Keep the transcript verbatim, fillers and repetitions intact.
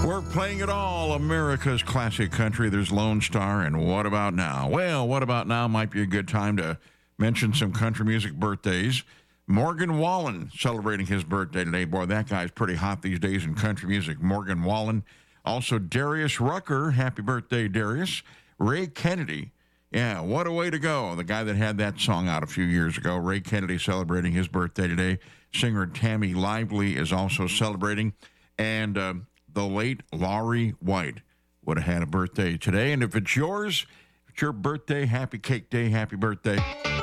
We're playing it all, America's classic country. There's Lone Star and What About Now? Well, What About Now might be a good time to mention some country music birthdays. Morgan Wallen celebrating his birthday today. Boy, that guy's pretty hot these days in country music. Morgan Wallen. Also, Darius Rucker. Happy birthday, Darius. Ray Kennedy. Yeah, what a way to go. The guy that had that song out a few years ago. Ray Kennedy celebrating his birthday today. Singer Tammy Lively is also celebrating. And uh, the late Laurie White would have had a birthday today. And if it's yours, if it's your birthday, happy cake day, happy birthday.